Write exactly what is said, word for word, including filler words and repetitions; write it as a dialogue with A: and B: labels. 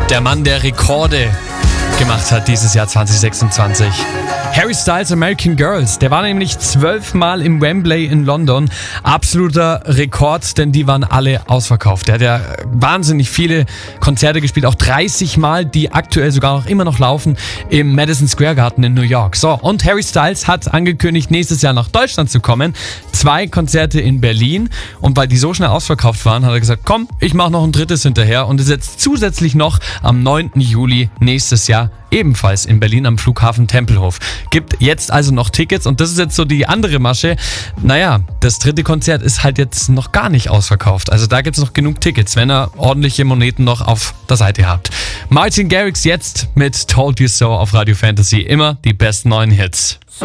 A: Der Mann, der Rekorde gemacht hat dieses Jahr zwanzig sechsundzwanzig. Harry Styles American Girls, der war nämlich zwölfmal im Wembley in London. Absoluter Rekord, denn die waren alle ausverkauft. Der hat ja wahnsinnig viele Konzerte gespielt, auch dreißig Mal, die aktuell sogar noch immer noch laufen im Madison Square Garden in New York. So, und Harry Styles hat angekündigt, nächstes Jahr nach Deutschland zu kommen. Zwei Konzerte in Berlin, und weil die so schnell ausverkauft waren, hat er gesagt, komm, ich mache noch ein drittes hinterher, und ist jetzt zusätzlich noch am neunten Juli nächstes Jahr ebenfalls in Berlin am Flughafen Tempelhof. Gibt jetzt also noch Tickets, und das ist jetzt so die andere Masche. Naja, das dritte Konzert ist halt jetzt noch gar nicht ausverkauft. Also da gibt es noch genug Tickets, wenn ihr ordentliche Moneten noch auf der Seite habt. Martin Garrix jetzt mit Told You So auf Radio Fantasy. Immer die besten neuen Hits.